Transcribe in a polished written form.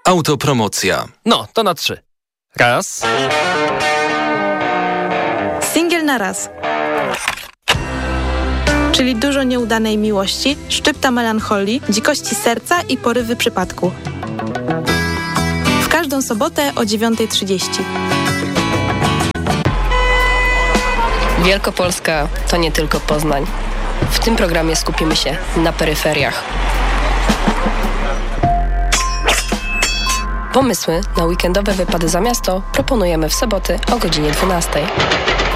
Autopromocja. No, to na 3. Raz. Singiel na raz. Czyli dużo nieudanej miłości, szczypta melancholii, dzikości serca i porywy przypadku. W każdą sobotę o 9:30. Wielkopolska to nie tylko Poznań. W tym programie skupimy się na peryferiach. Pomysły na weekendowe wypady za miasto proponujemy w soboty o godzinie 12:00.